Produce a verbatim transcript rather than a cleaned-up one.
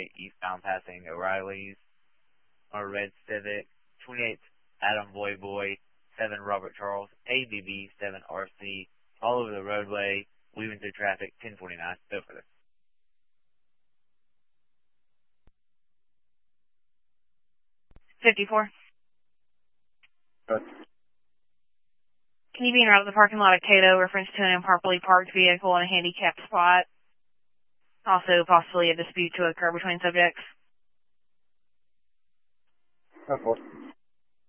twenty-eight eastbound passing O'Reilly's, or Red Civic, twenty-eight Adam Boy Boy, seven Robert Charles, A B B, seven R C, all over the roadway, weaving through traffic, ten forty-nine, go further. fifty-four. Good. Can you be en route to the parking lot at Cato, reference to an improperly parked vehicle in a handicapped spot? Also, possibly a dispute to occur between subjects. Of course.